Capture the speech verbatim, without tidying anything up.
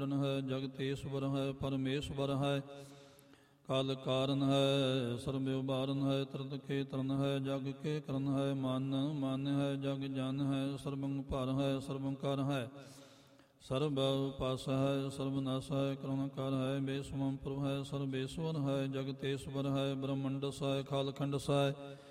ਹੈ ਜਗਤੇਸ਼ਵਰ ਹੈ ਪਰਮੇਸ਼ਵਰ ਹੈ ਕਾਲ ਕਾਰਨ ਹੈ ਸਰਬ ਉਬਾਰਨ ਹੈ ਤਰਤ ਕੇ ਤਰਨ ਹੈ ਜਗ ਕੇ ਕਰਨ ਹੈ ਮਨ ਮਨ ਹੈ ਜਗ ਜਨ ਹੈ ਸਰਬੰ ਭਰ ਹੈ ਸਰਬੰ ਕਰ ਹੈ ਸਰਬ ਉਪਾਸ ਹੈ ਸਰਬ ਨਾਸ ਹੈ ਕਰੁਣ ਕਰ ਹੈ ਬੇਸੁਮੰ ਪ੍ਰਭ ਹੈ ਸਰਬੇਸ਼ਵਰ ਹੈ ਜਗਤੇਸ਼ਵਰ ਹੈ ਬ੍ਰਹਮੰਡ ਸਹਾਇ ਖਾਲਖੰਡ ਸਹਾਇ